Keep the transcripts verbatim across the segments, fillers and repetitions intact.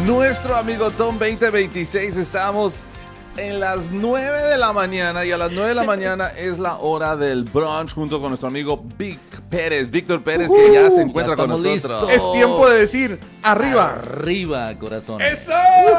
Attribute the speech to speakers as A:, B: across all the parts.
A: nuestro Amigotón veinte veintiséis. Estamos en las nueve de la mañana y a las nueve de la mañana es la hora del brunch junto con nuestro amigo Vic Pérez, Víctor Pérez, que ya se encuentra
B: ya
A: con nosotros.
B: Listos.
C: Es tiempo de decir arriba.
B: Arriba, corazón.
A: ¡Eso!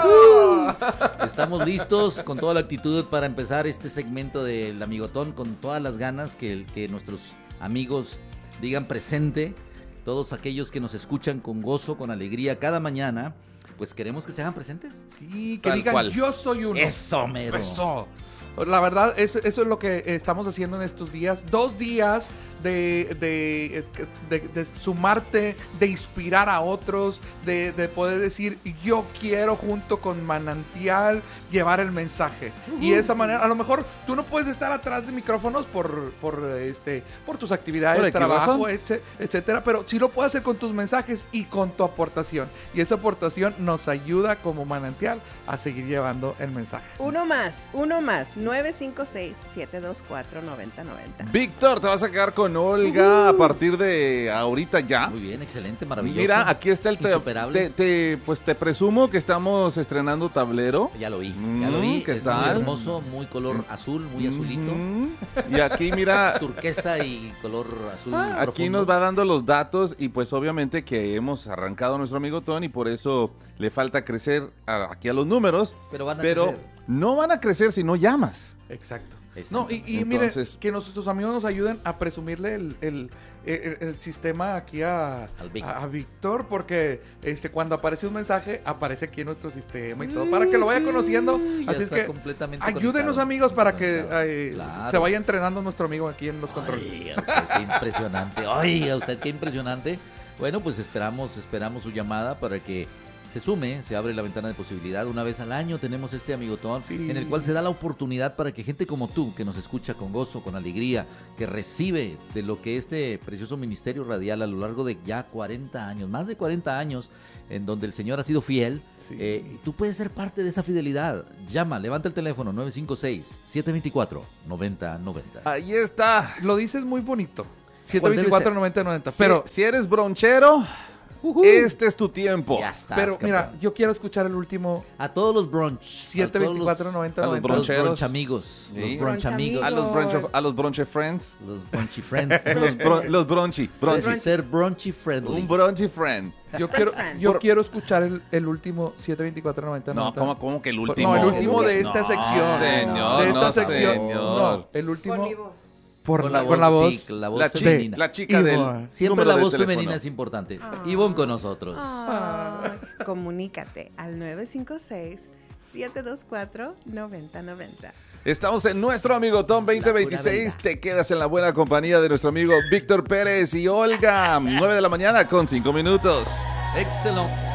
B: Estamos listos con toda la actitud para empezar este segmento del Amigotón con todas las ganas que, que nuestros amigos digan presente. Todos aquellos que nos escuchan con gozo, con alegría cada mañana, pues queremos que se hagan presentes.
C: Sí, que
A: Tal
C: digan
A: cual.
C: yo soy uno.
B: Eso, mero.
C: Eso. La verdad, eso, eso es lo que estamos haciendo en estos días. Dos días de, de, de, de sumarte, de inspirar a otros, de, de poder decir yo quiero junto con Manantial llevar el mensaje. Uh-huh. Y de esa manera, a lo mejor tú no puedes estar atrás de micrófonos por, por, este, por tus actividades,
A: ¿Por
C: trabajo, etcétera, pero sí lo puedes hacer con tus mensajes y con tu aportación. Y esa aportación nos ayuda como Manantial a seguir llevando el mensaje.
D: Uno más, uno más, nueve cinco seis, siete dos cuatro, nueve cero nueve cero.
A: Víctor, te vas a quedar con Olga uh-huh. a partir de ahorita ya.
B: Muy bien, excelente, maravilloso.
A: Mira, aquí está el te, te, te, pues te presumo que estamos estrenando tablero.
B: Ya lo vi,
A: mm,
B: ya lo vi.
A: ¿Qué
B: es
A: tal?
B: Muy hermoso, muy color azul, muy azulito.
A: Mm-hmm. Y aquí mira,
B: turquesa y color azul.
A: Ah, aquí
B: profundo.
A: nos va dando los datos y pues obviamente que hemos arrancado a nuestro amigo Tony y por eso le falta crecer a, aquí a los números.
B: Pero van a
A: pero
B: crecer.
A: No van a crecer si no llamas.
C: Exacto.
B: Exacto.
C: No, y, y
A: Entonces,
C: mire, que nuestros amigos nos ayuden a presumirle el, el, el, el sistema aquí a, a, a Víctor, porque este cuando aparece un mensaje, aparece aquí en nuestro sistema y todo, para que lo vaya conociendo.
B: Ya
C: Así es que ayúdenos,
B: conectado.
C: amigos, para que eh,
B: claro.
C: se vaya entrenando nuestro amigo aquí en los controles.
B: Ay, a usted qué impresionante. Ay, a usted qué impresionante. Bueno, pues esperamos, esperamos su llamada para que se sume, se abre la ventana de posibilidad. Una vez al año tenemos este Amigotón, sí, en el cual se da la oportunidad para que gente como tú, que nos escucha con gozo, con alegría, que recibe de lo que este precioso ministerio radial a lo largo de ya cuarenta años, más de cuarenta años, en donde el Señor ha sido fiel, sí. eh, tú puedes ser parte de esa fidelidad. Llama, levanta el teléfono nueve cinco seis, siete dos cuatro, nueve cero nueve cero.
A: Ahí está.
C: Lo dices muy bonito. siete dos cuatro, nueve cero nueve cero.
A: Si,
C: pero
A: si eres bronchero... Uh-huh. Este es tu tiempo.
B: Ya estás,
C: pero
B: campeón.
C: Mira, yo quiero escuchar el último.
B: A todos los brunch.
C: siete dos cuatro, nueve cero nueve cero.
A: A los broncheros.
B: Los brunch amigos.
A: Sí.
B: Los brunch amigos.
A: A los brunch, a los brunch friends.
B: Los brunchy friends.
A: los, bro, los brunchy. brunchy.
B: Ser brunchy friendly.
A: Un brunchy friend.
C: Yo quiero, yo Por... quiero escuchar el, el último siete dos cuatro, nueve cero nueve cero.
A: No, ¿cómo, ¿cómo que el último?
C: No, el último de esta
A: no,
C: sección.
A: Señor,
C: de esta
A: no,
C: sección.
A: Señor.
C: No, el último.
D: Con mi voz.
C: Por
B: con
C: la,
B: la,
C: con la voz,
B: sí, la voz
A: la
B: femenina.
A: La chica del
B: siempre la voz
A: teléfono.
B: femenina es importante. Ah. Ivonne con nosotros.
D: Ah. Comunícate al nueve cinco seis, siete dos cuatro, nueve cero nueve cero.
A: Estamos en nuestro Amigotón veinte veintiséis. Te quedas en la buena compañía de nuestro amigo Víctor Pérez y Olga. nueve de la mañana con cinco minutos.
B: Excelente.